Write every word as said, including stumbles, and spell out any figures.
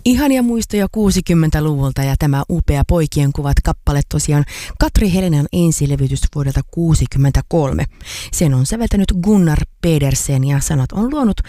Ihania muistoja kuusikymmentäluvulta ja tämä upea Poikien kuvat kappale tosiaan Katri Helenan ensilevytys vuodelta kuusikymmentäkolme. Sen on säveltänyt Gunnar Pedersen ja sanat on luonut